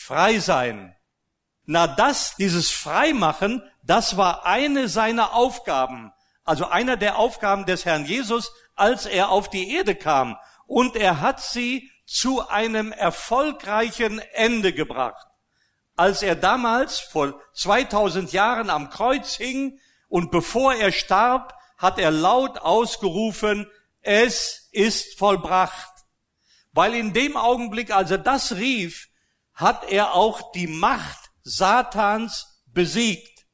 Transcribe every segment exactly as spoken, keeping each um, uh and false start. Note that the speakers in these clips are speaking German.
frei sein. Na, das, dieses Freimachen, das war eine seiner Aufgaben. Also einer der Aufgaben des Herrn Jesus, als er auf die Erde kam. Und er hat sie zu einem erfolgreichen Ende gebracht. Als er damals vor zweitausend Jahren am Kreuz hing und bevor er starb, hat er laut ausgerufen, es ist vollbracht. Weil in dem Augenblick, als er das rief, hat er auch die Macht Satans besiegt.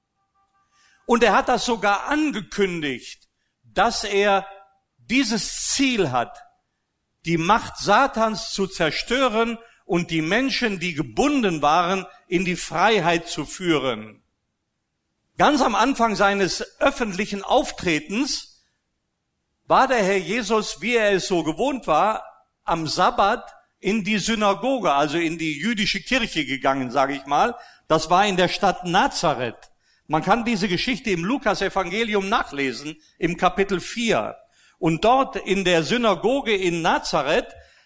Und er hat das sogar angekündigt, dass er dieses Ziel hat, die Macht Satans zu zerstören und die Menschen, die gebunden waren, in die Freiheit zu führen. Ganz am Anfang seines öffentlichen Auftretens war der Herr Jesus, wie er es so gewohnt war, am Sabbat in die Synagoge, also in die jüdische Kirche gegangen, sage ich mal. Das war in der Stadt Nazareth. Man kann diese Geschichte im Lukas-Evangelium nachlesen, im Kapitel vier. Und dort in der Synagoge in Nazareth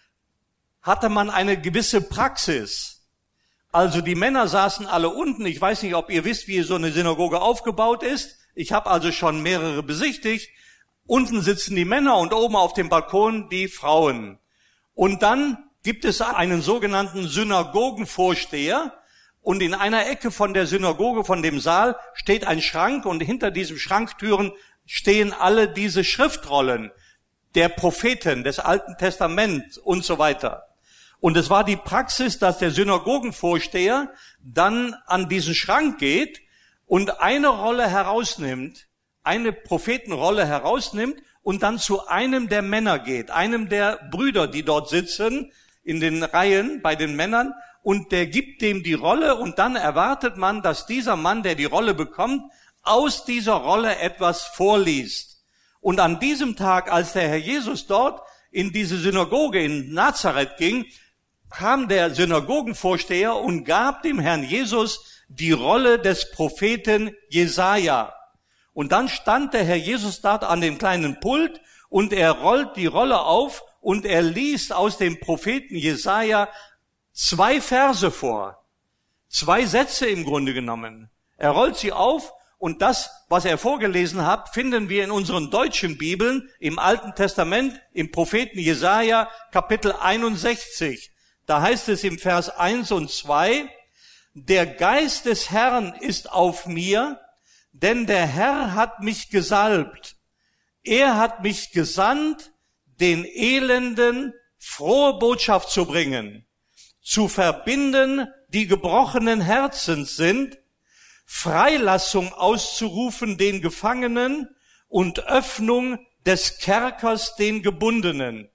hatte man eine gewisse Praxis. Also die Männer saßen alle unten. Ich weiß nicht, ob ihr wisst, wie so eine Synagoge aufgebaut ist. Ich habe also schon mehrere besichtigt. Unten sitzen die Männer und oben auf dem Balkon die Frauen. Und dann gibt es einen sogenannten Synagogenvorsteher. Und in einer Ecke von der Synagoge, von dem Saal, steht ein Schrank. Und hinter diesem Schranktüren stehen alle diese Schriftrollen der Propheten, des Alten Testaments und so weiter. Und es war die Praxis, dass der Synagogenvorsteher dann an diesen Schrank geht und eine Rolle herausnimmt, eine Prophetenrolle herausnimmt und dann zu einem der Männer geht, einem der Brüder, die dort sitzen, in den Reihen bei den Männern, und der gibt dem die Rolle und dann erwartet man, dass dieser Mann, der die Rolle bekommt, aus dieser Rolle etwas vorliest. Und an diesem Tag, als der Herr Jesus dort in diese Synagoge in Nazareth ging, kam der Synagogenvorsteher und gab dem Herrn Jesus die Rolle des Propheten Jesaja. Und dann stand der Herr Jesus dort an dem kleinen Pult und er rollt die Rolle auf und er liest aus dem Propheten Jesaja zwei Verse vor. Zwei Sätze im Grunde genommen. Er rollt sie auf und das, was er vorgelesen hat, finden wir in unseren deutschen Bibeln im Alten Testament, im Propheten Jesaja, Kapitel einundsechzig. Da heißt es im Vers eins und zwei, der Geist des Herrn ist auf mir, denn der Herr hat mich gesalbt. Er hat mich gesandt, den Elenden frohe Botschaft zu bringen, zu verbinden, die gebrochenen Herzens sind, Freilassung auszurufen den Gefangenen und Öffnung des Kerkers den Gebundenen,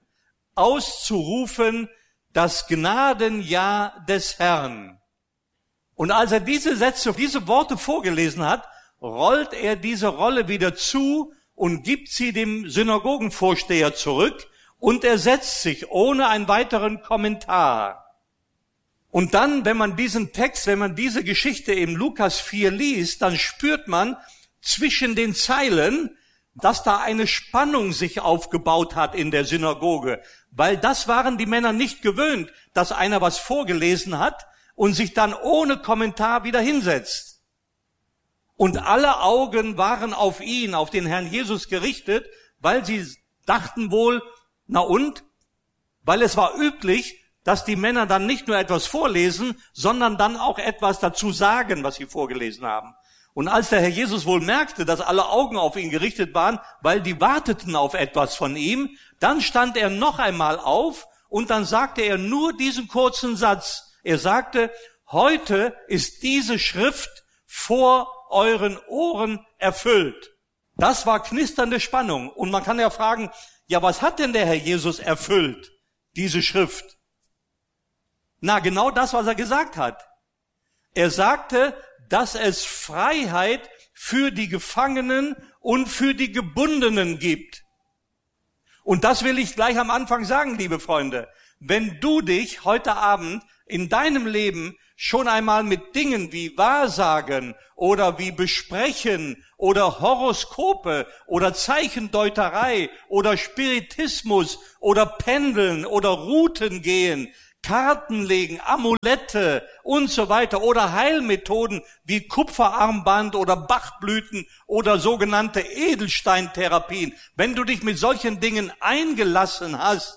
auszurufen das Gnadenjahr des Herrn. Und als er diese Sätze, diese Worte vorgelesen hat, rollt er diese Rolle wieder zu und gibt sie dem Synagogenvorsteher zurück und er setzt sich ohne einen weiteren Kommentar. Und dann, wenn man diesen Text, wenn man diese Geschichte im Lukas vier liest, dann spürt man zwischen den Zeilen, dass da eine Spannung sich aufgebaut hat in der Synagoge. Weil das waren die Männer nicht gewöhnt, dass einer was vorgelesen hat und sich dann ohne Kommentar wieder hinsetzt. Und alle Augen waren auf ihn, auf den Herrn Jesus gerichtet, weil sie dachten wohl, na und? Weil es war üblich, dass die Männer dann nicht nur etwas vorlesen, sondern dann auch etwas dazu sagen, was sie vorgelesen haben. Und als der Herr Jesus wohl merkte, dass alle Augen auf ihn gerichtet waren, weil die warteten auf etwas von ihm, dann stand er noch einmal auf und dann sagte er nur diesen kurzen Satz. Er sagte, heute ist diese Schrift vor euren Ohren erfüllt. Das war knisternde Spannung. Und man kann ja fragen, ja, was hat denn der Herr Jesus erfüllt, diese Schrift? Na, genau das, was er gesagt hat. Er sagte, dass es Freiheit für die Gefangenen und für die Gebundenen gibt. Und das will ich gleich am Anfang sagen, liebe Freunde. Wenn du dich heute Abend in deinem Leben schon einmal mit Dingen wie Wahrsagen oder wie Besprechen oder Horoskope oder Zeichendeuterei oder Spiritismus oder Pendeln oder Routen gehen Karten legen, Amulette und so weiter oder Heilmethoden wie Kupferarmband oder Bachblüten oder sogenannte Edelsteintherapien. Wenn du dich mit solchen Dingen eingelassen hast,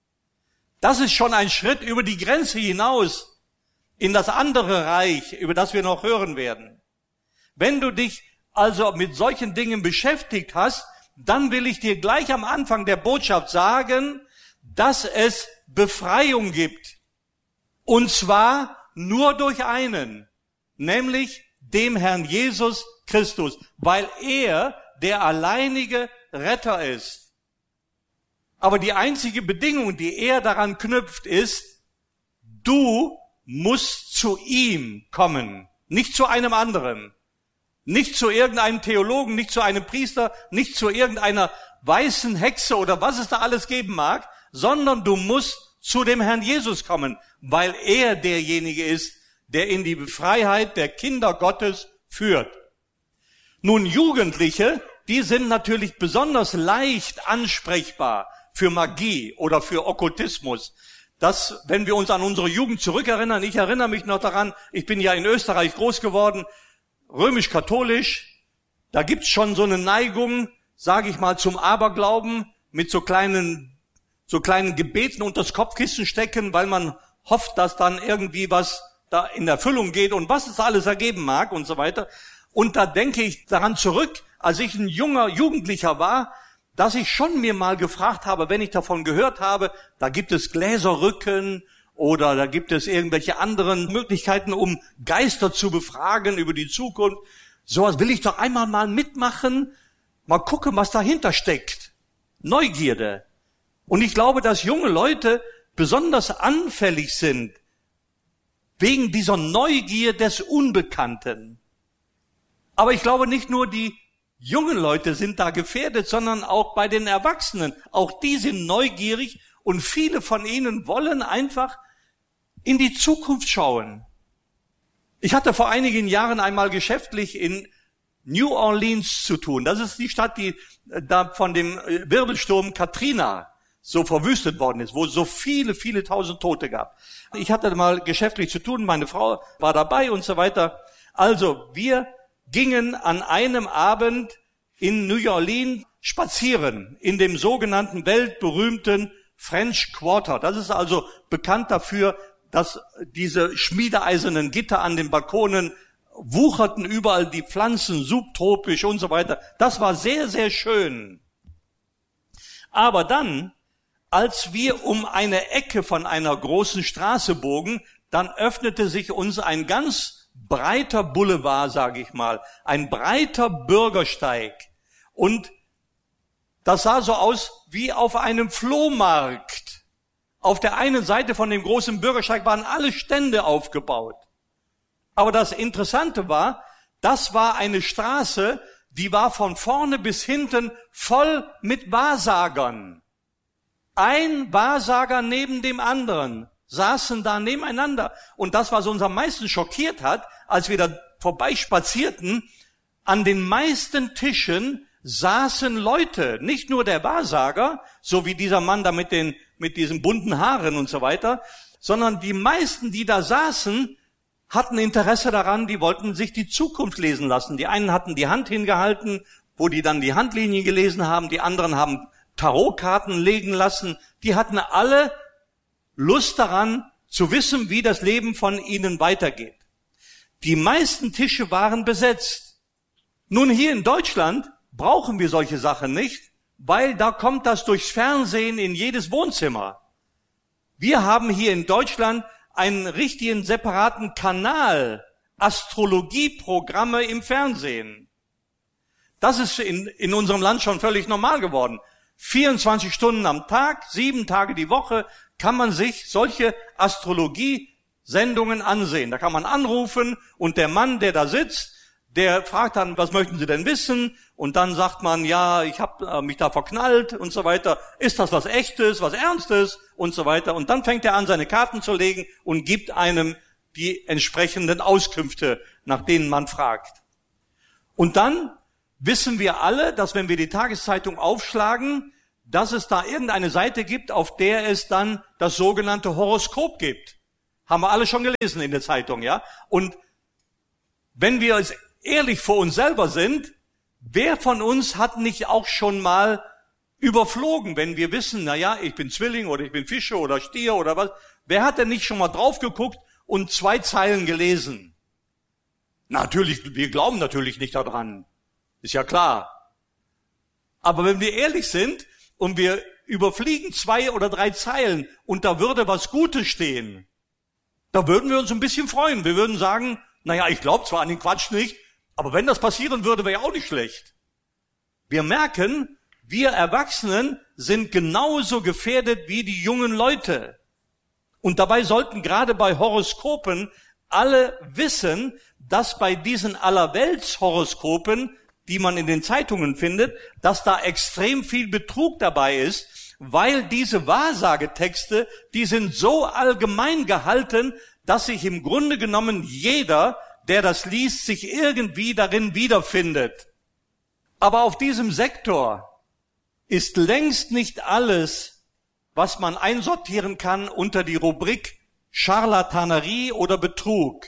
das ist schon ein Schritt über die Grenze hinaus in das andere Reich, über das wir noch hören werden. Wenn du dich also mit solchen Dingen beschäftigt hast, dann will ich dir gleich am Anfang der Botschaft sagen, dass es Befreiung gibt. Und zwar nur durch einen, nämlich dem Herrn Jesus Christus, weil er der alleinige Retter ist. Aber die einzige Bedingung, die er daran knüpft, ist, du musst zu ihm kommen, nicht zu einem anderen. Nicht zu irgendeinem Theologen, nicht zu einem Priester, nicht zu irgendeiner weißen Hexe oder was es da alles geben mag, sondern du musst zu dem Herrn Jesus kommen, weil er derjenige ist, der in die Freiheit der Kinder Gottes führt. Nun, Jugendliche, die sind natürlich besonders leicht ansprechbar für Magie oder für Okkultismus. Das, wenn wir uns an unsere Jugend zurückerinnern, ich erinnere mich noch daran, ich bin ja in Österreich groß geworden, römisch-katholisch, da gibt's schon so eine Neigung, sage ich mal, zum Aberglauben mit so kleinen, so kleinen Gebeten unter das Kopfkissen stecken, weil man hofft, dass dann irgendwie was da in Erfüllung geht und was es alles ergeben mag und so weiter. Und da denke ich daran zurück, als ich ein junger Jugendlicher war, dass ich schon mir mal gefragt habe, wenn ich davon gehört habe, da gibt es Gläserrücken, oder da gibt es irgendwelche anderen Möglichkeiten, um Geister zu befragen über die Zukunft. Sowas will ich doch einmal mal mitmachen, mal gucken, was dahinter steckt. Neugierde. Und ich glaube, dass junge Leute besonders anfällig sind wegen dieser Neugier des Unbekannten. Aber ich glaube, nicht nur die jungen Leute sind da gefährdet, sondern auch bei den Erwachsenen. Auch die sind neugierig und viele von ihnen wollen einfach in die Zukunft schauen. Ich hatte vor einigen Jahren einmal geschäftlich in New Orleans zu tun. Das ist die Stadt, die da von dem Wirbelsturm Katrina so verwüstet worden ist, wo es so viele, viele tausend Tote gab. Ich hatte mal geschäftlich zu tun, meine Frau war dabei und so weiter. Also, wir gingen an einem Abend in New Orleans spazieren, in dem sogenannten weltberühmten French Quarter. Das ist also bekannt dafür, dass diese schmiedeeisernen Gitter an den Balkonen wucherten, überall die Pflanzen, subtropisch und so weiter. Das war sehr, sehr schön. Aber dann, als wir um eine Ecke von einer großen Straße bogen, dann öffnete sich uns ein ganz breiter Boulevard, sage ich mal, ein breiter Bürgersteig. Und das sah so aus wie auf einem Flohmarkt. Auf der einen Seite von dem großen Bürgersteig waren alle Stände aufgebaut. Aber das Interessante war, das war eine Straße, die war von vorne bis hinten voll mit Wahrsagern. Ein Wahrsager neben dem anderen saßen da nebeneinander. Und das, was uns am meisten schockiert hat, als wir da vorbeispazierten, an den meisten Tischen saßen Leute, nicht nur der Wahrsager, so wie dieser Mann da mit den mit diesen bunten Haaren und so weiter, sondern die meisten, die da saßen, hatten Interesse daran, die wollten sich die Zukunft lesen lassen. Die einen hatten die Hand hingehalten, wo die dann die Handlinie gelesen haben, die anderen haben Tarotkarten legen lassen. Die hatten alle Lust daran, zu wissen, wie das Leben von ihnen weitergeht. Die meisten Tische waren besetzt. Nun, hier in Deutschland brauchen wir solche Sachen nicht, weil da kommt das durchs Fernsehen in jedes Wohnzimmer. Wir haben hier in Deutschland einen richtigen separaten Kanal, Astrologieprogramme im Fernsehen. Das ist in, in unserem Land schon völlig normal geworden. vierundzwanzig Stunden am Tag, sieben Tage die Woche kann man sich solche Astrologie-Sendungen ansehen. Da kann man anrufen und der Mann, der da sitzt, der fragt dann, was möchten Sie denn wissen? Und dann sagt man, ja, ich habe mich da verknallt und so weiter. Ist das was Echtes, was Ernstes und so weiter? Und dann fängt er an, seine Karten zu legen und gibt einem die entsprechenden Auskünfte, nach denen man fragt. Und dann wissen wir alle, dass wenn wir die Tageszeitung aufschlagen, dass es da irgendeine Seite gibt, auf der es dann das sogenannte Horoskop gibt. Haben wir alle schon gelesen in der Zeitung, ja? Und wenn wir es ehrlich vor uns selber sind, wer von uns hat nicht auch schon mal überflogen, wenn wir wissen, na ja, ich bin Zwilling oder ich bin Fische oder Stier oder was, wer hat denn nicht schon mal drauf geguckt und zwei Zeilen gelesen? Natürlich, wir glauben natürlich nicht daran. Ist ja klar. Aber wenn wir ehrlich sind und wir überfliegen zwei oder drei Zeilen und da würde was Gutes stehen, da würden wir uns ein bisschen freuen. Wir würden sagen, naja, ich glaube zwar an den Quatsch nicht, aber wenn das passieren würde, wäre ja auch nicht schlecht. Wir merken, wir Erwachsenen sind genauso gefährdet wie die jungen Leute. Und dabei sollten gerade bei Horoskopen alle wissen, dass bei diesen Allerweltshoroskopen, die man in den Zeitungen findet, dass da extrem viel Betrug dabei ist, weil diese Wahrsagetexte, die sind so allgemein gehalten, dass sich im Grunde genommen jeder, der das liest, sich irgendwie darin wiederfindet. Aber auf diesem Sektor ist längst nicht alles, was man einsortieren kann unter die Rubrik Scharlatanerie oder Betrug.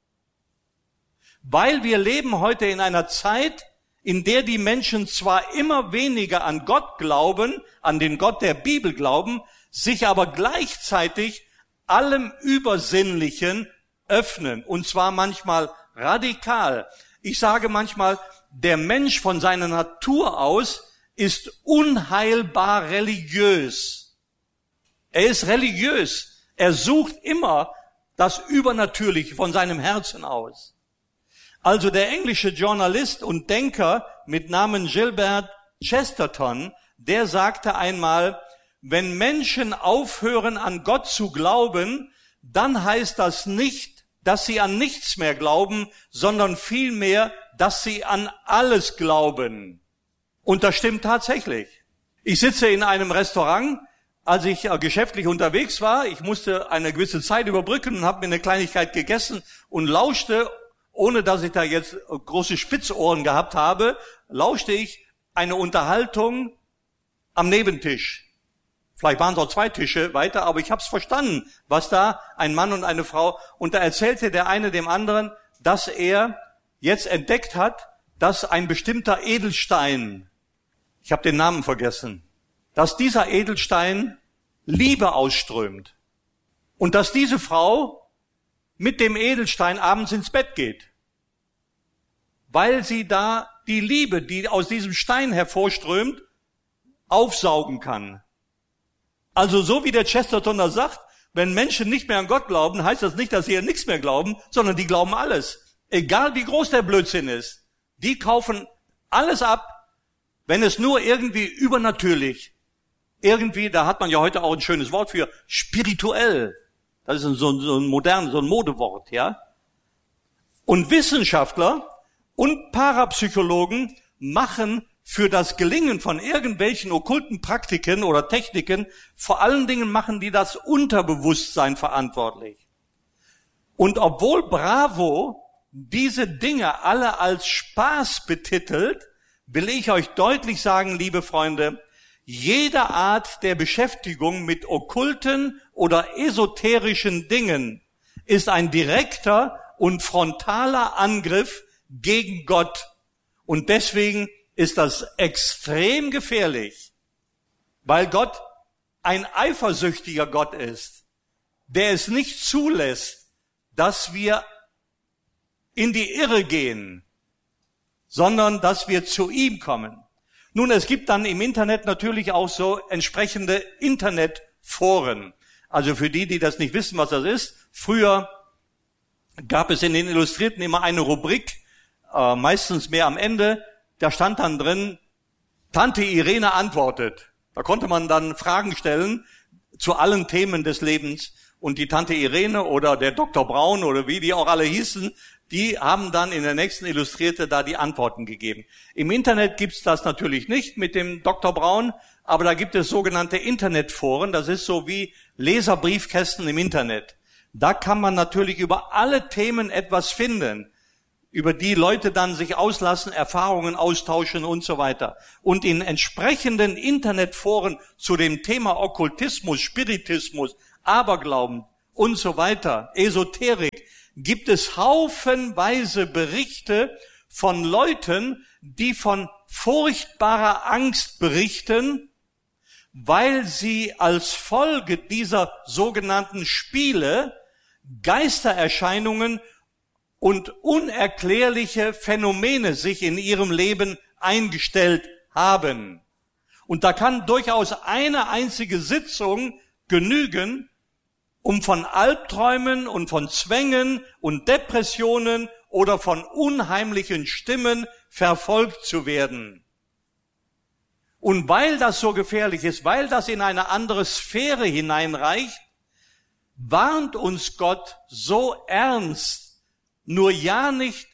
Weil wir leben heute in einer Zeit, in der die Menschen zwar immer weniger an Gott glauben, an den Gott der Bibel glauben, sich aber gleichzeitig allem Übersinnlichen öffnen. Und zwar manchmal radikal. Ich sage manchmal, der Mensch von seiner Natur aus ist unheilbar religiös. Er ist religiös. Er sucht immer das Übernatürliche von seinem Herzen aus. Also der englische Journalist und Denker mit Namen Gilbert Chesterton, der sagte einmal, wenn Menschen aufhören, an Gott zu glauben, dann heißt das nicht, dass sie an nichts mehr glauben, sondern vielmehr, dass sie an alles glauben. Und das stimmt tatsächlich. Ich sitze in einem Restaurant, als ich geschäftlich unterwegs war. Ich musste eine gewisse Zeit überbrücken und habe mir eine Kleinigkeit gegessen und lauschte, ohne dass ich da jetzt große Spitzohren gehabt habe, lauschte ich eine Unterhaltung am Nebentisch. Vielleicht waren es auch zwei Tische weiter, aber ich habe es verstanden, was da ein Mann und eine Frau, und da erzählte der eine dem anderen, dass er jetzt entdeckt hat, dass ein bestimmter Edelstein, ich habe den Namen vergessen, dass dieser Edelstein Liebe ausströmt und dass diese Frau mit dem Edelstein abends ins Bett geht, weil sie da die Liebe, die aus diesem Stein hervorströmt, aufsaugen kann. Also so wie der Chesterton da sagt, wenn Menschen nicht mehr an Gott glauben, heißt das nicht, dass sie an nichts mehr glauben, sondern die glauben alles. Egal wie groß der Blödsinn ist. Die kaufen alles ab, wenn es nur irgendwie übernatürlich, irgendwie, da hat man ja heute auch ein schönes Wort für, spirituell. Das ist so ein, so ein modernes, so ein Modewort, ja. Und Wissenschaftler und Parapsychologen machen für das Gelingen von irgendwelchen okkulten Praktiken oder Techniken, vor allen Dingen machen die das Unterbewusstsein verantwortlich. Und obwohl Bravo diese Dinge alle als Spaß betitelt, will ich euch deutlich sagen, liebe Freunde, jede Art der Beschäftigung mit okkulten oder esoterischen Dingen ist ein direkter und frontaler Angriff gegen Gott. Und deswegen ist das extrem gefährlich, weil Gott ein eifersüchtiger Gott ist, der es nicht zulässt, dass wir in die Irre gehen, sondern dass wir zu ihm kommen. Nun, es gibt dann im Internet natürlich auch so entsprechende Internetforen. Also für die, die das nicht wissen, was das ist, früher gab es in den Illustrierten immer eine Rubrik, äh, meistens mehr am Ende, da stand dann drin, Tante Irene antwortet. Da konnte man dann Fragen stellen zu allen Themen des Lebens. Und die Tante Irene oder der Doktor Braun oder wie die auch alle hießen, die haben dann in der nächsten Illustrierte da die Antworten gegeben. Im Internet gibt's das natürlich nicht mit dem Doktor Braun, aber da gibt es sogenannte Internetforen. Das ist so wie Leserbriefkästen im Internet. Da kann man natürlich über alle Themen etwas finden. über die Leute dann sich auslassen, Erfahrungen austauschen und so weiter. Und in entsprechenden Internetforen zu dem Thema Okkultismus, Spiritismus, Aberglauben und so weiter, Esoterik, gibt es haufenweise Berichte von Leuten, die von furchtbarer Angst berichten, weil sie als Folge dieser sogenannten Spiele Geistererscheinungen und unerklärliche Phänomene sich in ihrem Leben eingestellt haben. Und da kann durchaus eine einzige Sitzung genügen, um von Albträumen und von Zwängen und Depressionen oder von unheimlichen Stimmen verfolgt zu werden. Und weil das so gefährlich ist, weil das in eine andere Sphäre hineinreicht, warnt uns Gott so ernst, nur ja nicht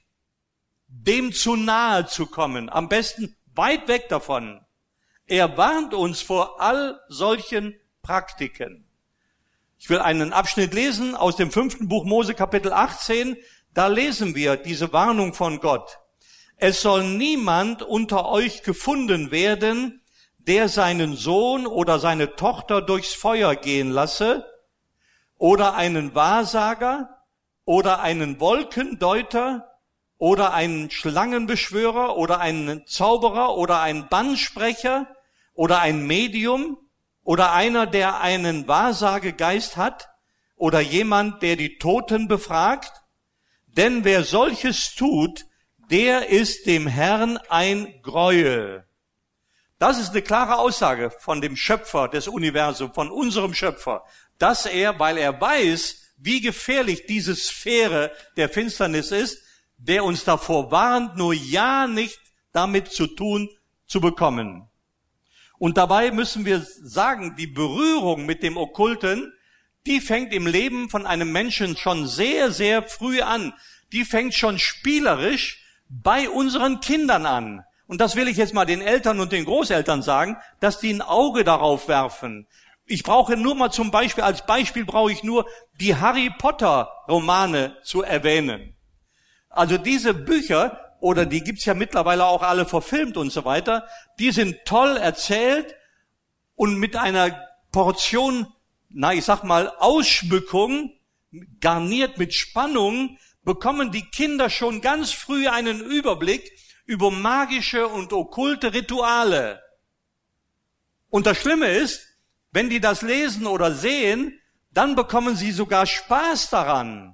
dem zu nahe zu kommen, am besten weit weg davon. Er warnt uns vor all solchen Praktiken. Ich will einen Abschnitt lesen aus dem fünften Buch Mose, Kapitel achtzehn. Da lesen wir diese Warnung von Gott. Es soll niemand unter euch gefunden werden, der seinen Sohn oder seine Tochter durchs Feuer gehen lasse, oder einen Wahrsager, oder einen Wolkendeuter, oder einen Schlangenbeschwörer, oder einen Zauberer, oder einen Bannsprecher, oder ein Medium, oder einer, der einen Wahrsagegeist hat, oder jemand, der die Toten befragt. Denn wer solches tut, der ist dem Herrn ein Greuel. Das ist eine klare Aussage von dem Schöpfer des Universums, von unserem Schöpfer, dass er, weil er weiß, wie gefährlich diese Sphäre der Finsternis ist, der uns davor warnt, nur ja nicht damit zu tun zu bekommen. Und dabei müssen wir sagen, die Berührung mit dem Okkulten, die fängt im Leben von einem Menschen schon sehr, sehr früh an. Die fängt schon spielerisch bei unseren Kindern an. Und das will ich jetzt mal den Eltern und den Großeltern sagen, dass die ein Auge darauf werfen. Ich brauche nur mal zum Beispiel, als Beispiel brauche ich nur die Harry Potter Romane zu erwähnen. Also diese Bücher, oder die gibt's ja mittlerweile auch alle verfilmt und so weiter, die sind toll erzählt und mit einer Portion, na ich sag mal, Ausschmückung, garniert mit Spannung, bekommen die Kinder schon ganz früh einen Überblick über magische und okkulte Rituale. Und das Schlimme ist, wenn die das lesen oder sehen, dann bekommen sie sogar Spaß daran.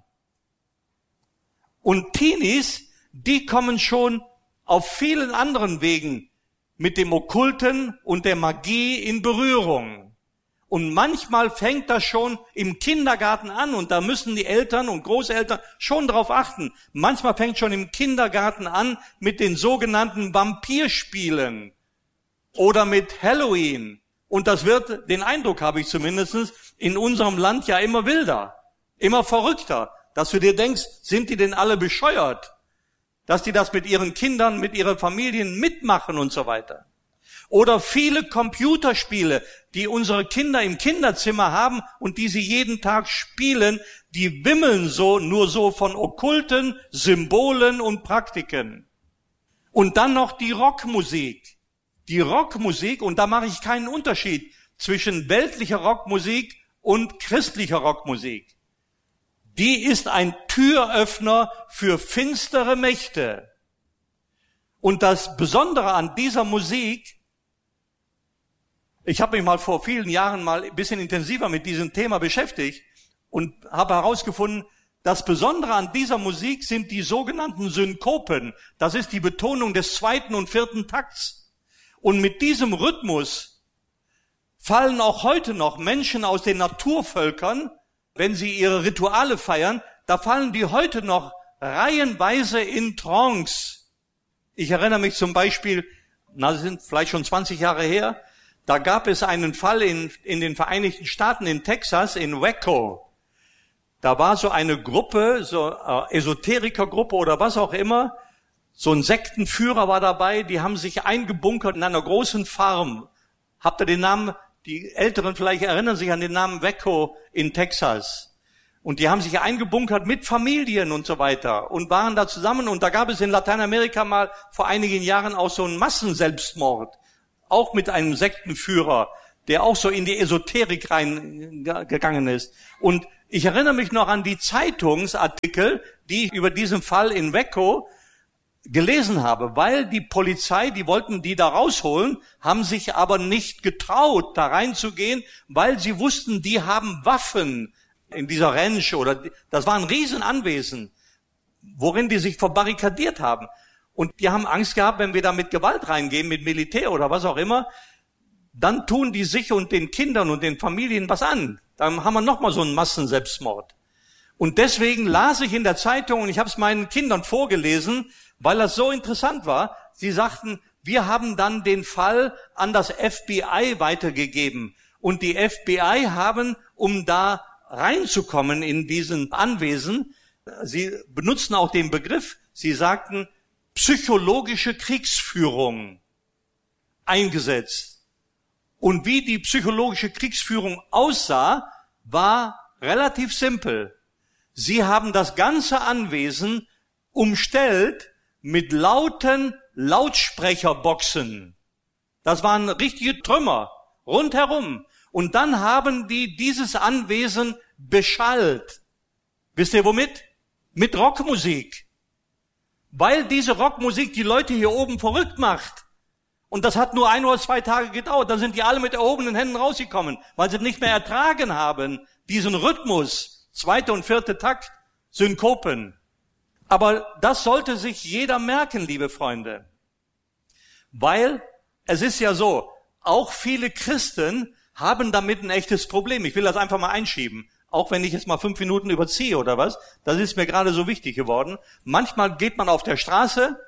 Und Teenies, die kommen schon auf vielen anderen Wegen mit dem Okkulten und der Magie in Berührung. Und manchmal fängt das schon im Kindergarten an und da müssen die Eltern und Großeltern schon darauf achten. Manchmal fängt schon im Kindergarten an mit den sogenannten Vampirspielen oder mit Halloween. Und das wird, den Eindruck habe ich zumindest, in unserem Land ja immer wilder, immer verrückter, dass du dir denkst, sind die denn alle bescheuert? Dass die das mit ihren Kindern, mit ihren Familien mitmachen und so weiter. Oder viele Computerspiele, die unsere Kinder im Kinderzimmer haben und die sie jeden Tag spielen, die wimmeln so, nur so von okkulten Symbolen und Praktiken. Und dann noch die Rockmusik. Die Rockmusik, und da mache ich keinen Unterschied zwischen weltlicher Rockmusik und christlicher Rockmusik. Die ist ein Türöffner für finstere Mächte. Und das Besondere an dieser Musik, ich habe mich mal vor vielen Jahren mal ein bisschen intensiver mit diesem Thema beschäftigt und habe herausgefunden, das Besondere an dieser Musik sind die sogenannten Synkopen. Das ist die Betonung des zweiten und vierten Takts. Und mit diesem Rhythmus fallen auch heute noch Menschen aus den Naturvölkern, wenn sie ihre Rituale feiern, da fallen die heute noch reihenweise in Trance. Ich erinnere mich zum Beispiel, na, das sind vielleicht schon zwanzig Jahre her, da gab es einen Fall in, in den Vereinigten Staaten, in Texas, in Waco. Da war so eine Gruppe, so äh, Esoterikergruppe oder was auch immer, so ein Sektenführer war dabei, die haben sich eingebunkert in einer großen Farm. Habt ihr den Namen? Die Älteren vielleicht erinnern sich an den Namen Waco in Texas. Und die haben sich eingebunkert mit Familien und so weiter und waren da zusammen. Und da gab es in Lateinamerika mal vor einigen Jahren auch so einen Massenselbstmord. Auch mit einem Sektenführer, der auch so in die Esoterik reingegangen ist. Und ich erinnere mich noch an die Zeitungsartikel, die ich über diesen Fall in Waco gelesen habe, weil die Polizei, die wollten die da rausholen, haben sich aber nicht getraut, da reinzugehen, weil sie wussten, die haben Waffen in dieser Ranch oder das war ein Riesenanwesen, worin die sich verbarrikadiert haben. Und die haben Angst gehabt, wenn wir da mit Gewalt reingehen, mit Militär oder was auch immer, dann tun die sich und den Kindern und den Familien was an. Dann haben wir nochmal so einen Massenselbstmord. Und deswegen las ich in der Zeitung, und ich habe es meinen Kindern vorgelesen, weil das so interessant war. Sie sagten, wir haben dann den Fall an das F B I weitergegeben. Und die F B I haben, um da reinzukommen in diesen Anwesen, sie benutzten auch den Begriff, sie sagten, psychologische Kriegsführung eingesetzt. Und wie die psychologische Kriegsführung aussah, war relativ simpel. Sie haben das ganze Anwesen umstellt mit lauten Lautsprecherboxen. Das waren richtige Trümmer rundherum. Und dann haben die dieses Anwesen beschallt. Wisst ihr womit? Mit Rockmusik. Weil diese Rockmusik die Leute hier oben verrückt macht. Und das hat nur ein oder zwei Tage gedauert. Dann sind die alle mit erhobenen Händen rausgekommen, weil sie nicht mehr ertragen haben, diesen Rhythmus, zweite und vierte Takt, Synkopen. Aber das sollte sich jeder merken, liebe Freunde. Weil es ist ja so, auch viele Christen haben damit ein echtes Problem. Ich will das einfach mal einschieben. Auch wenn ich jetzt mal fünf Minuten überziehe oder was. Das ist mir gerade so wichtig geworden. Manchmal geht man auf der Straße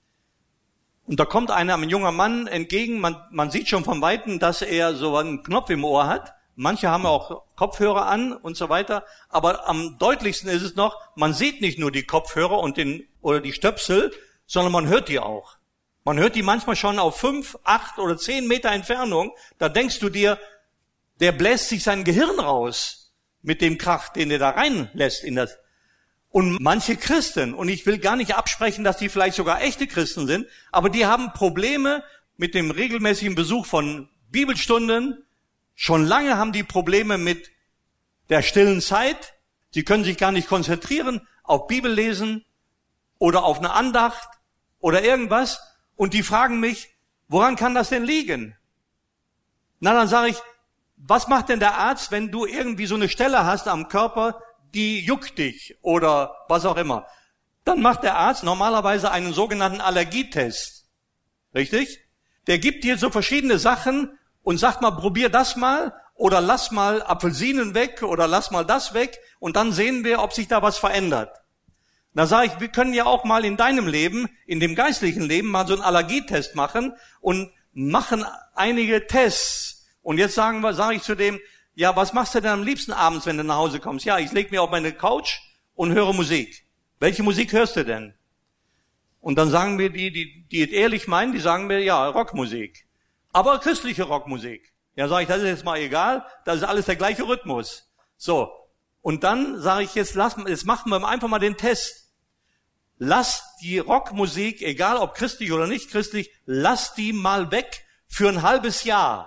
und da kommt einer, ein junger Mann entgegen. Man, man sieht schon von Weitem, dass er so einen Knopf im Ohr hat. Manche haben auch Kopfhörer an und so weiter. Aber am deutlichsten ist es noch, man sieht nicht nur die Kopfhörer und den, oder die Stöpsel, sondern man hört die auch. Man hört die manchmal schon auf fünf, acht oder zehn Meter Entfernung. Da denkst du dir, der bläst sich sein Gehirn raus mit dem Krach, den er da reinlässt in das. Und manche Christen, und ich will gar nicht absprechen, dass die vielleicht sogar echte Christen sind, aber die haben Probleme mit dem regelmäßigen Besuch von Bibelstunden. Schon lange haben die Probleme mit der stillen Zeit. Sie können sich gar nicht konzentrieren auf Bibellesen oder auf eine Andacht oder irgendwas. Und die fragen mich, woran kann das denn liegen? Na, dann sage ich, was macht denn der Arzt, wenn du irgendwie so eine Stelle hast am Körper, die juckt dich oder was auch immer? Dann macht der Arzt normalerweise einen sogenannten Allergietest. Richtig? Der gibt dir so verschiedene Sachen und sagt mal, probier das mal oder lass mal Apfelsinen weg oder lass mal das weg und dann sehen wir, ob sich da was verändert. Da sage ich, wir können ja auch mal in deinem Leben, in dem geistlichen Leben, mal so einen Allergietest machen und machen einige Tests. Und jetzt sagen wir, sage ich zu dem, ja, was machst du denn am liebsten abends, wenn du nach Hause kommst? Ja, ich lege mich auf meine Couch und höre Musik. Welche Musik hörst du denn? Und dann sagen mir die, die, die es ehrlich meinen, die sagen mir, ja, Rockmusik. Aber christliche Rockmusik. Ja, sage ich, das ist jetzt mal egal, das ist alles der gleiche Rhythmus. So. Und dann sage ich, jetzt lass, jetzt machen wir einfach mal den Test. Lass die Rockmusik, egal ob christlich oder nicht christlich, lass die mal weg für ein halbes Jahr.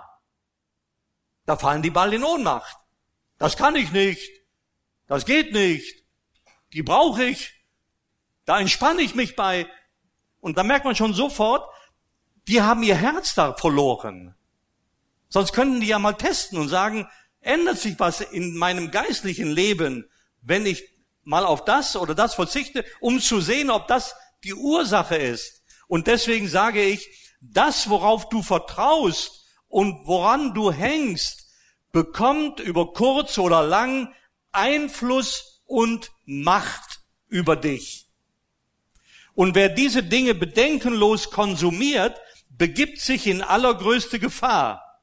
Da fallen die bald in Ohnmacht. Das kann ich nicht. Das geht nicht. Die brauche ich. Da entspanne ich mich bei. Und da merkt man schon sofort, die haben ihr Herz da verloren. Sonst könnten die ja mal testen und sagen, ändert sich was in meinem geistlichen Leben, wenn ich mal auf das oder das verzichte, um zu sehen, ob das die Ursache ist. Und deswegen sage ich, das, worauf du vertraust und woran du hängst, bekommt über kurz oder lang Einfluss und Macht über dich. Und wer diese Dinge bedenkenlos konsumiert, begibt sich in allergrößte Gefahr.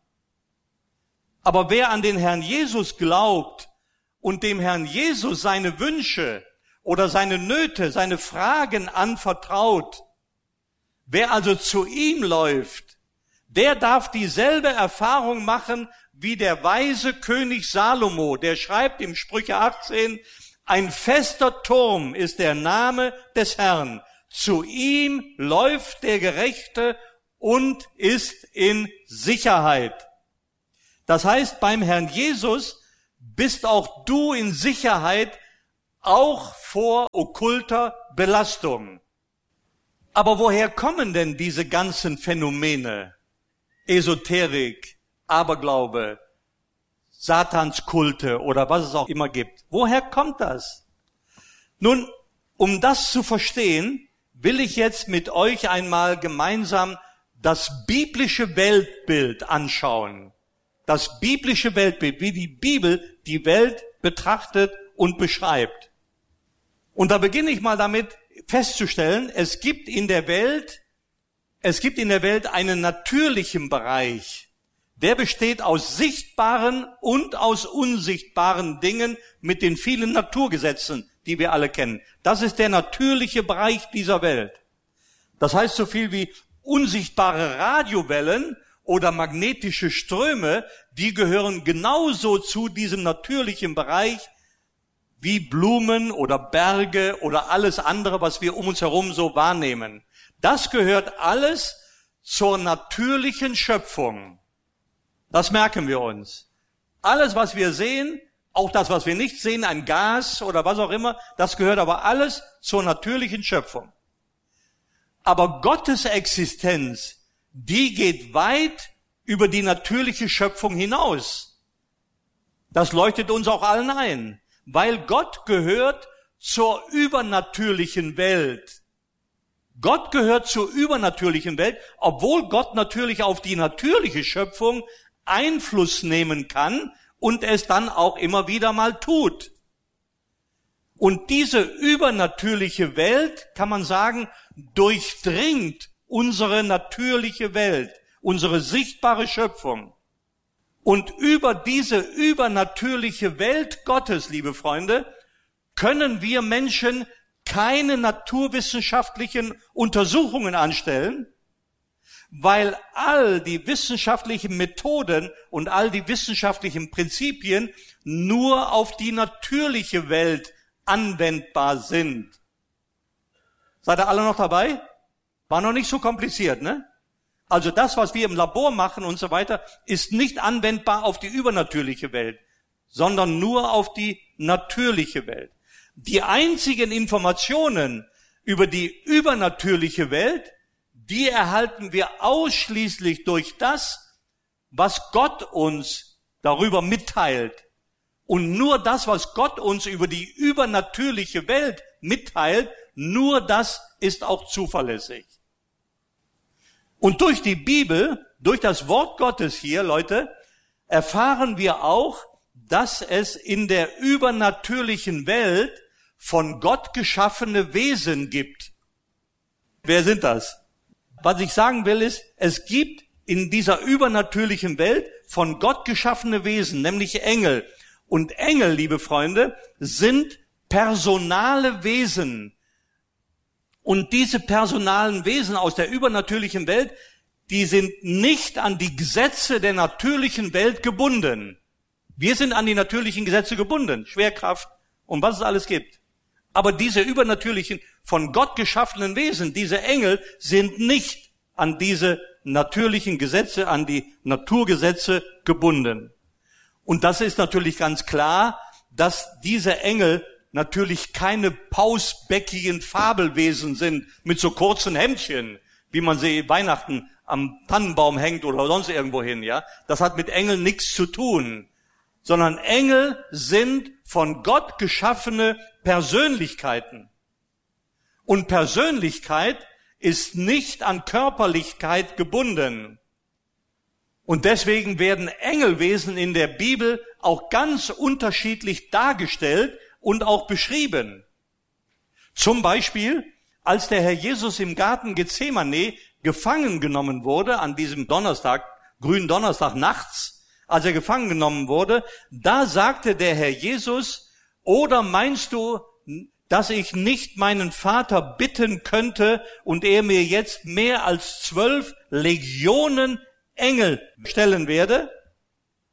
Aber wer an den Herrn Jesus glaubt und dem Herrn Jesus seine Wünsche oder seine Nöte, seine Fragen anvertraut, wer also zu ihm läuft, der darf dieselbe Erfahrung machen, wie der weise König Salomo, der schreibt im Sprüche achtzehn, ein fester Turm ist der Name des Herrn. Zu ihm läuft der Gerechte und ist in Sicherheit. Das heißt, beim Herrn Jesus bist auch du in Sicherheit, auch vor okkulter Belastung. Aber woher kommen denn diese ganzen Phänomene? Esoterik, Aberglaube, Satanskulte oder was es auch immer gibt. Woher kommt das? Nun, um das zu verstehen, will ich jetzt mit euch einmal gemeinsam das biblische Weltbild anschauen. Das biblische Weltbild, wie die Bibel die Welt betrachtet und beschreibt. Und da beginne ich mal damit festzustellen, es gibt in der Welt, es gibt in der Welt einen natürlichen Bereich. Der besteht aus sichtbaren und aus unsichtbaren Dingen mit den vielen Naturgesetzen, die wir alle kennen. Das ist der natürliche Bereich dieser Welt. Das heißt so viel wie unsichtbare Radiowellen oder magnetische Ströme, die gehören genauso zu diesem natürlichen Bereich wie Blumen oder Berge oder alles andere, was wir um uns herum so wahrnehmen. Das gehört alles zur natürlichen Schöpfung. Das merken wir uns. Alles, was wir sehen, auch das, was wir nicht sehen, ein Gas oder was auch immer, das gehört aber alles zur natürlichen Schöpfung. Aber Gottes Existenz, die geht weit über die natürliche Schöpfung hinaus. Das leuchtet uns auch allen ein, weil Gott gehört zur übernatürlichen Welt. Gott gehört zur übernatürlichen Welt, obwohl Gott natürlich auf die natürliche Schöpfung Einfluss nehmen kann und es dann auch immer wieder mal tut. Und diese übernatürliche Welt, kann man sagen, durchdringt unsere natürliche Welt, unsere sichtbare Schöpfung. Und über diese übernatürliche Welt Gottes, liebe Freunde, können wir Menschen keine naturwissenschaftlichen Untersuchungen anstellen, weil all die wissenschaftlichen Methoden und all die wissenschaftlichen Prinzipien nur auf die natürliche Welt anwendbar sind. Seid ihr alle noch dabei? War noch nicht so kompliziert, ne? Also das, was wir im Labor machen und so weiter, ist nicht anwendbar auf die übernatürliche Welt, sondern nur auf die natürliche Welt. Die einzigen Informationen über die übernatürliche Welt, die erhalten wir ausschließlich durch das, was Gott uns darüber mitteilt. Und nur das, was Gott uns über die übernatürliche Welt mitteilt, nur das ist auch zuverlässig. Und durch die Bibel, durch das Wort Gottes hier, Leute, erfahren wir auch, dass es in der übernatürlichen Welt von Gott geschaffene Wesen gibt. Wer sind das? Was ich sagen will ist, es gibt in dieser übernatürlichen Welt von Gott geschaffene Wesen, nämlich Engel. Und Engel, liebe Freunde, sind personale Wesen. Und diese personalen Wesen aus der übernatürlichen Welt, die sind nicht an die Gesetze der natürlichen Welt gebunden. Wir sind an die natürlichen Gesetze gebunden, Schwerkraft und was es alles gibt. Aber diese übernatürlichen, von Gott geschaffenen Wesen, diese Engel, sind nicht an diese natürlichen Gesetze, an die Naturgesetze gebunden. Und das ist natürlich ganz klar, dass diese Engel natürlich keine pausbäckigen Fabelwesen sind mit so kurzen Hemdchen, wie man sie Weihnachten am Tannenbaum hängt oder sonst irgendwo hin, ja. Das hat mit Engeln nichts zu tun, sondern Engel sind von Gott geschaffene Persönlichkeiten. Und Persönlichkeit ist nicht an Körperlichkeit gebunden. Und deswegen werden Engelwesen in der Bibel auch ganz unterschiedlich dargestellt und auch beschrieben. Zum Beispiel, als der Herr Jesus im Garten Gethsemane gefangen genommen wurde, an diesem Donnerstag, grünen Donnerstag nachts, als er gefangen genommen wurde, da sagte der Herr Jesus, oder meinst du, dass ich nicht meinen Vater bitten könnte und er mir jetzt mehr als zwölf Legionen Engel stellen werde?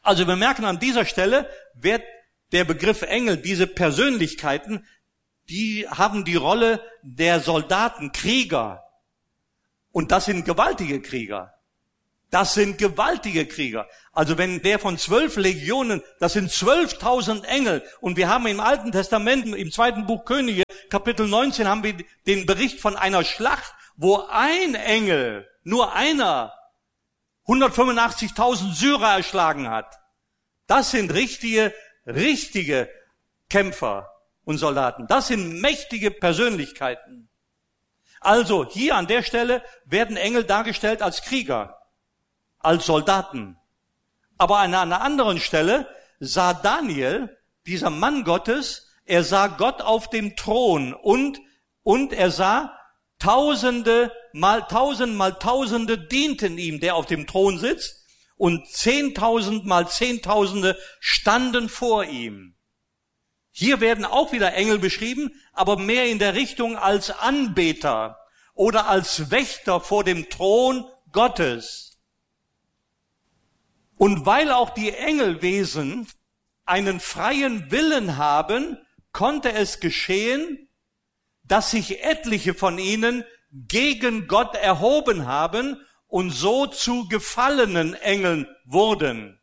Also wir merken an dieser Stelle, wird der Begriff Engel, diese Persönlichkeiten, die haben die Rolle der Soldaten, Krieger. Und das sind gewaltige Krieger. Das sind gewaltige Krieger. Also wenn der von zwölf Legionen, das sind zwölftausend Engel. Und wir haben im Alten Testament, im zweiten Buch Könige, Kapitel neunzehn, haben wir den Bericht von einer Schlacht, wo ein Engel, nur einer, hundertfünfundachtzigtausend Syrer erschlagen hat. Das sind richtige, richtige Kämpfer und Soldaten. Das sind mächtige Persönlichkeiten. Also hier an der Stelle werden Engel dargestellt als Krieger, als Soldaten. Aber an einer anderen Stelle sah Daniel, dieser Mann Gottes, er sah Gott auf dem Thron und, und er sah Tausende mal Tausend mal Tausende dienten ihm, der auf dem Thron sitzt, und Zehntausend mal Zehntausende standen vor ihm. Hier werden auch wieder Engel beschrieben, aber mehr in der Richtung als Anbeter oder als Wächter vor dem Thron Gottes. Und weil auch die Engelwesen einen freien Willen haben, konnte es geschehen, dass sich etliche von ihnen gegen Gott erhoben haben und so zu gefallenen Engeln wurden.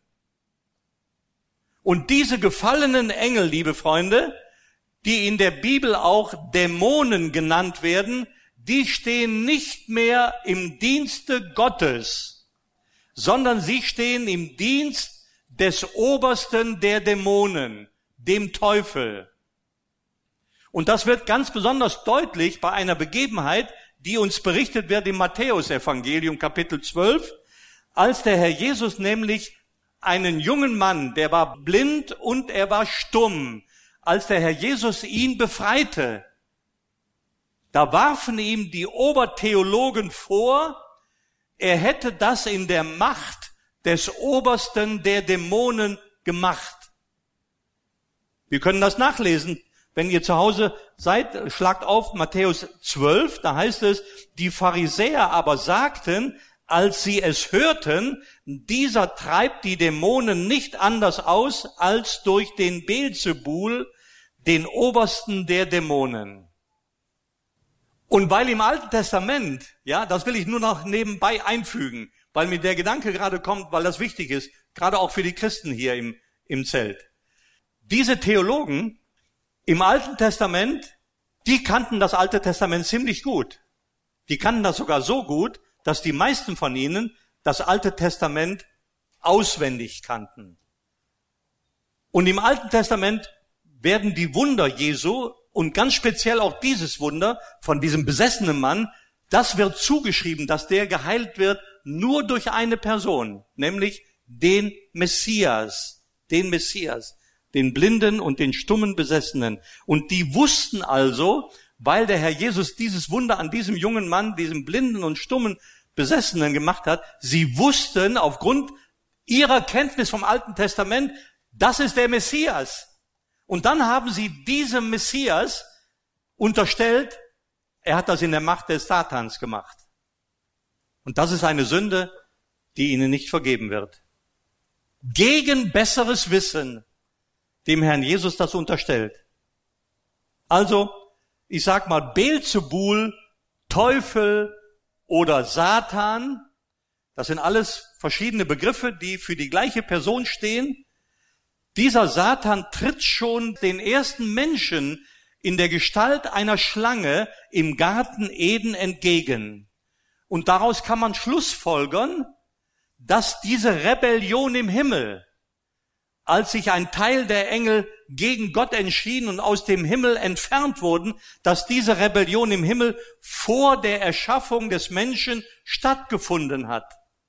Und diese gefallenen Engel, liebe Freunde, die in der Bibel auch Dämonen genannt werden, die stehen nicht mehr im Dienste Gottes, sondern sie stehen im Dienst des Obersten der Dämonen, dem Teufel. Und das wird ganz besonders deutlich bei einer Begebenheit, die uns berichtet wird im Matthäusevangelium Kapitel zwölf, als der Herr Jesus nämlich einen jungen Mann, der war blind und er war stumm, als der Herr Jesus ihn befreite. Da warfen ihm die Obertheologen vor, er hätte das in der Macht des Obersten der Dämonen gemacht. Wir können das nachlesen. Wenn ihr zu Hause seid, schlagt auf Matthäus zwölf, da heißt es, die Pharisäer aber sagten, als sie es hörten, dieser treibt die Dämonen nicht anders aus als durch den Beelzebul, den Obersten der Dämonen. Und weil im Alten Testament, ja, das will ich nur noch nebenbei einfügen, weil mir der Gedanke gerade kommt, weil das wichtig ist, gerade auch für die Christen hier im, im Zelt. Diese Theologen im Alten Testament, die kannten das Alte Testament ziemlich gut. Die kannten das sogar so gut, dass die meisten von ihnen das Alte Testament auswendig kannten. Und im Alten Testament werden die Wunder Jesu und ganz speziell auch dieses Wunder von diesem besessenen Mann, das wird zugeschrieben, dass der geheilt wird nur durch eine Person, nämlich den Messias, den Messias. Den Blinden und den stummen Besessenen. Und die wussten also, weil der Herr Jesus dieses Wunder an diesem jungen Mann, diesem blinden und stummen Besessenen gemacht hat, sie wussten aufgrund ihrer Kenntnis vom Alten Testament, das ist der Messias. Und dann haben sie diesem Messias unterstellt, er hat das in der Macht des Satans gemacht. Und das ist eine Sünde, die ihnen nicht vergeben wird. Gegen besseres Wissen dem Herrn Jesus das unterstellt. Also, ich sag mal, Beelzebul, Teufel oder Satan, das sind alles verschiedene Begriffe, die für die gleiche Person stehen. Dieser Satan tritt schon den ersten Menschen in der Gestalt einer Schlange im Garten Eden entgegen. Und daraus kann man schlussfolgern, dass diese Rebellion im Himmel, als sich ein Teil der Engel gegen Gott entschieden und aus dem Himmel entfernt wurden, dass diese Rebellion im Himmel vor der Erschaffung des Menschen stattgefunden hat.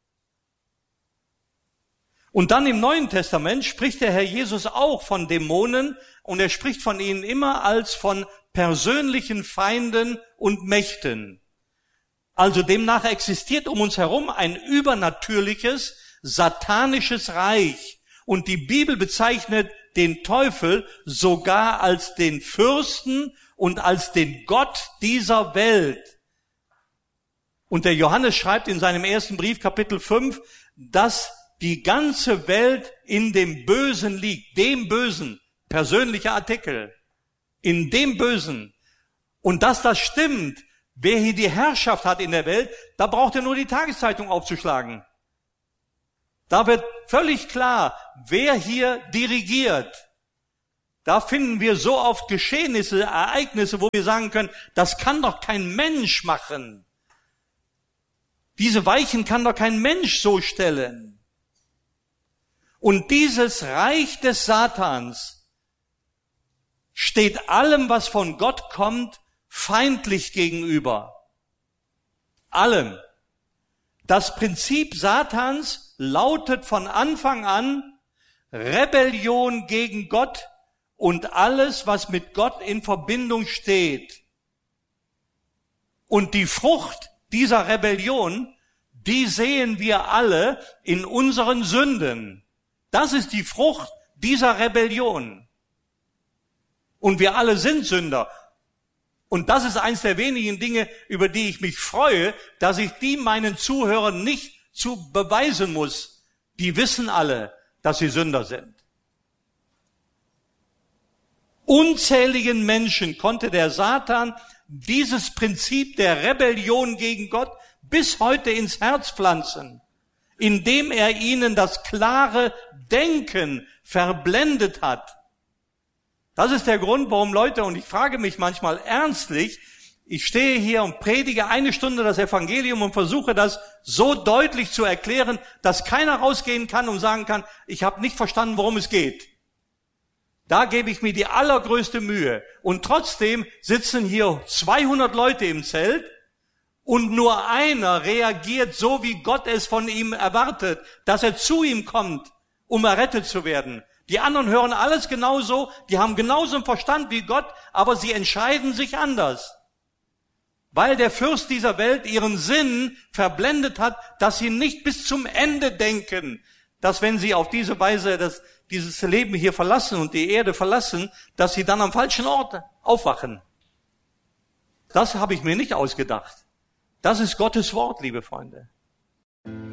Und dann im Neuen Testament spricht der Herr Jesus auch von Dämonen und er spricht von ihnen immer als von persönlichen Feinden und Mächten. Also demnach existiert um uns herum ein übernatürliches, satanisches Reich. Und die Bibel bezeichnet den Teufel sogar als den Fürsten und als den Gott dieser Welt. Und der Johannes schreibt in seinem ersten Brief, Kapitel fünf, dass die ganze Welt in dem Bösen liegt, dem Bösen, persönlicher Artikel, in dem Bösen. Und dass das stimmt, wer hier die Herrschaft hat in der Welt, da braucht er nur die Tageszeitung aufzuschlagen. Da wird völlig klar, wer hier dirigiert. Da finden wir so oft Geschehnisse, Ereignisse, wo wir sagen können, das kann doch kein Mensch machen. Diese Weichen kann doch kein Mensch so stellen. Und dieses Reich des Satans steht allem, was von Gott kommt, feindlich gegenüber. Allem. Das Prinzip Satans lautet von Anfang an Rebellion gegen Gott und alles, was mit Gott in Verbindung steht. Und die Frucht dieser Rebellion, die sehen wir alle in unseren Sünden. Das ist die Frucht dieser Rebellion. Und wir alle sind Sünder. Und das ist eins der wenigen Dinge, über die ich mich freue, dass ich die meinen Zuhörern nicht zu beweisen muss. Die wissen alle, dass sie Sünder sind. Unzähligen Menschen konnte der Satan dieses Prinzip der Rebellion gegen Gott bis heute ins Herz pflanzen, indem er ihnen das klare Denken verblendet hat. Das ist der Grund, warum Leute, und ich frage mich manchmal ernstlich, ich stehe hier und predige eine Stunde das Evangelium und versuche das so deutlich zu erklären, dass keiner rausgehen kann und sagen kann, ich habe nicht verstanden, worum es geht. Da gebe ich mir die allergrößte Mühe. Und trotzdem sitzen hier zweihundert Leute im Zelt und nur einer reagiert so, wie Gott es von ihm erwartet, dass er zu ihm kommt, um errettet zu werden. Die anderen hören alles genauso, die haben genauso einen Verstand wie Gott, aber sie entscheiden sich anders. Weil der Fürst dieser Welt ihren Sinn verblendet hat, dass sie nicht bis zum Ende denken, dass wenn sie auf diese Weise das, dieses Leben hier verlassen und die Erde verlassen, dass sie dann am falschen Ort aufwachen. Das habe ich mir nicht ausgedacht. Das ist Gottes Wort, liebe Freunde.